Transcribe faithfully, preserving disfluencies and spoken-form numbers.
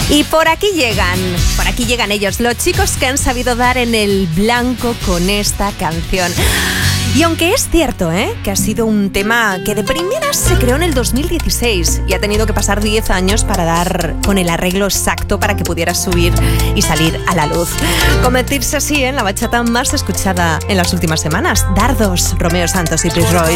Y por aquí llegan, por aquí llegan ellos, los chicos que han sabido dar en el blanco con esta canción. Y aunque es cierto, ¿eh?, que ha sido un tema que de primeras se creó en el dos mil dieciséis y ha tenido que pasar diez años para dar con el arreglo exacto para que pudiera subir y salir a la luz. Convertirse así en la bachata más escuchada en las últimas semanas. Dardos, Romeo Santos y Prince Royce.